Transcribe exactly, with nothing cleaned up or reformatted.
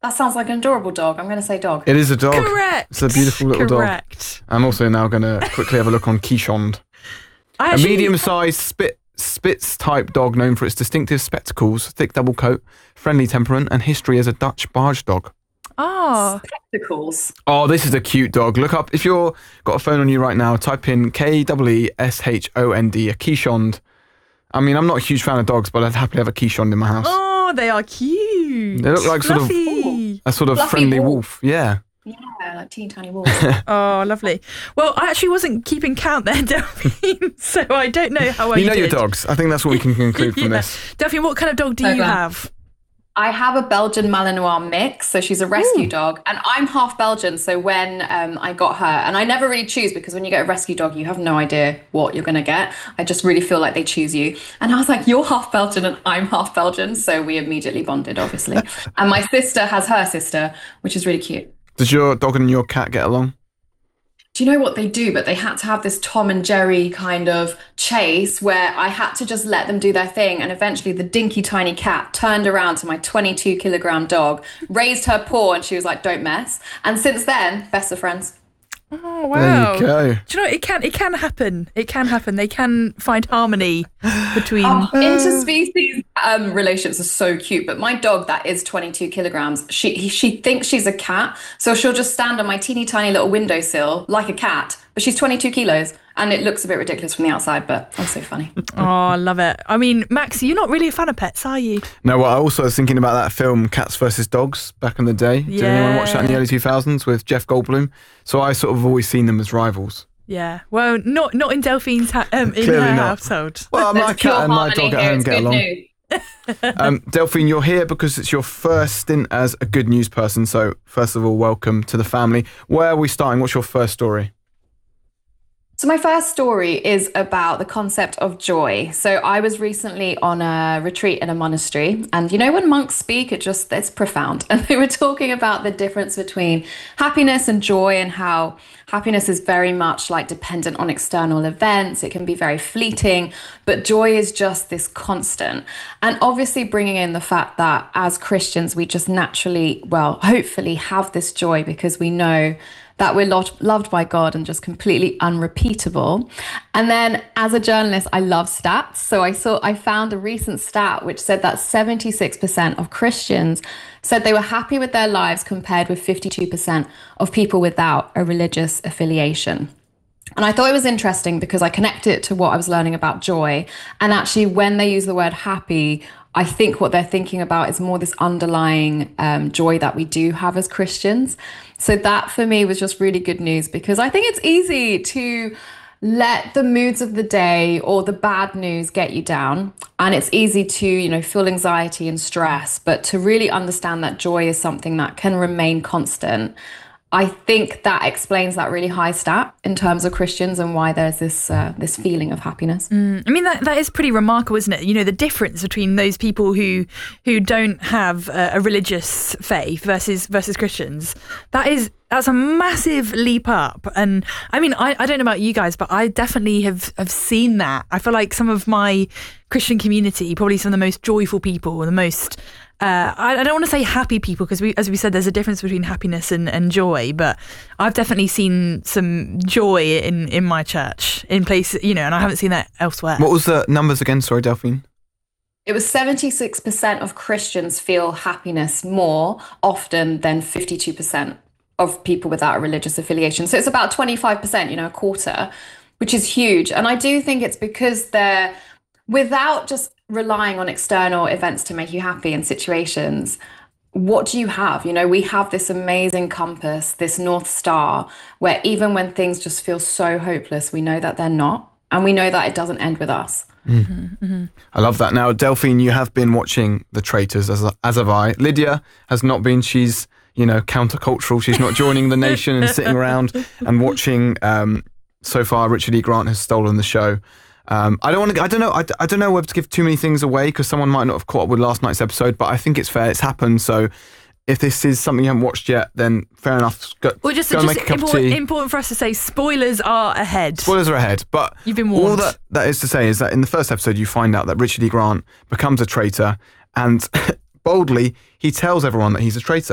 That sounds like an adorable dog. I'm going to say dog. It is a dog. Correct. It's a beautiful little Correct. dog. I'm also now going to quickly have a look on Keeshond. I A actually- medium-sized spit, Spitz-type dog known for its distinctive spectacles, thick double coat, friendly temperament, and history as a Dutch barge dog. Oh, Spectacles. Oh, this is a cute dog. Look up, if you're got a phone on you right now, type in K E E S H O N D, a Keeshond. I mean, I'm not a huge fan of dogs, but I'd happily have a Keeshond in my house. oh, they are cute. They look like sort of- Fluffy. A sort of Fluffy friendly wolf. wolf. Yeah. Yeah, like teeny tiny wolves. Oh, lovely. Well, I actually wasn't keeping count there, Delphine, so I don't know how well You you know your did. dogs. I think that's what we can conclude from Yeah. this. Delphine, what kind of dog do So you glad. have? I have a Belgian Malinois mix, so she's a rescue Ooh. dog, and I'm half Belgian. So when um, I got her, and I never really choose because when you get a rescue dog, you have no idea what you're going to get. I just really feel like they choose you. And I was like, you're half Belgian and I'm half Belgian. So we immediately bonded, obviously. And my sister has her sister, which is really cute. Does your dog and your cat get along? Do you know what they do? But they had to have this Tom and Jerry kind of chase where I had to just let them do their thing. And eventually the dinky tiny cat turned around to my twenty-two kilogram dog, raised her paw, and she was like, don't mess. And since then, best of friends. Oh, wow. There you go. Do you know, it can it can happen. It can happen. They can find harmony between... Oh, interspecies um, relationships are so cute. But my dog that is twenty-two kilograms, she he, she thinks she's a cat. So she'll just stand on my teeny tiny little windowsill like a cat. But she's twenty-two kilos. And it looks a bit ridiculous from the outside, but also funny. Oh, I love it. I mean, Max, you're not really a fan of pets, are you? No, well, I also was thinking about that film Cats versus Dogs back in the day. Did anyone watch that in the Yeah. early two thousands with Jeff Goldblum? So I sort of always seen them as rivals. Yeah. Well, not not in Delphine's ha- um, in Clearly her not. household. Well, my There's pure cat and my harmony dog at here. home It's get good along. news. Um, Delphine, you're here because it's your first stint as a good news person. So first of all, welcome to the family. Where are we starting? What's your first story? So my first story is about the concept of joy. So I was recently on a retreat in a monastery, and you know when monks speak, it just it's profound. And they were talking about the difference between happiness and joy, and how happiness is very much like dependent on external events. It can be very fleeting, but joy is just this constant. And obviously bringing in the fact that as Christians, we just naturally, well, hopefully have this joy because we know that we're lo- loved by God and just completely unrepeatable. And then as a journalist, I love stats. So I saw, I found a recent stat which said that seventy-six percent of Christians said they were happy with their lives compared with fifty-two percent of people without a religious affiliation. And I thought it was interesting because I connected it to what I was learning about joy. And actually, when they use the word happy, I think what they're thinking about is more this underlying um, joy that we do have as Christians. So that for me was just really good news, because I think it's easy to let the moods of the day or the bad news get you down. And it's easy to, you know, feel anxiety and stress, but to really understand that joy is something that can remain constant. I think that explains that really high stat in terms of Christians and why there's this uh, this feeling of happiness. Mm, I mean, that, that is pretty remarkable, isn't it? You know, the difference between those people who who don't have a, a religious faith versus versus Christians. That is that's a massive leap up. And I mean, I, I don't know about you guys, but I definitely have, have seen that. I feel like some of my Christian community, probably some of the most joyful people, the most Uh, I, I don't want to say happy people, because we, as we said, there's a difference between happiness and, and joy. But I've definitely seen some joy in, in my church, in places, you know, and I haven't seen that elsewhere. What was the numbers again? Sorry, Delphine. It was seventy-six percent of Christians feel happiness more often than fifty-two percent of people without a religious affiliation. So it's about twenty-five percent, you know, a quarter, which is huge. And I do think it's because they're, without just relying on external events to make you happy in situations, what do you have? You know, we have this amazing compass, this North Star, where even when things just feel so hopeless, we know that they're not. And we know that it doesn't end with us. Mm. Mm-hmm. I love that. Now, Delphine, you have been watching The Traitors, as, as have I. Lydia has not been. She's, you know, countercultural. She's not joining the nation and sitting around and watching. Um, so far, Richard E. Grant has stolen the show. Um, I don't want to. I don't know. I, I don't know whether to give too many things away, because someone might not have caught up with last night's episode. But I think it's fair. It's happened. So if this is something you haven't watched yet, then fair enough. Go, Well, just, go and just make a cup important, of tea. important for us to say, spoilers are ahead. Spoilers are ahead. But You've been all warned. that that is to say is that in the first episode, you find out that Richard E. Grant becomes a traitor, and boldly he tells everyone that he's a traitor.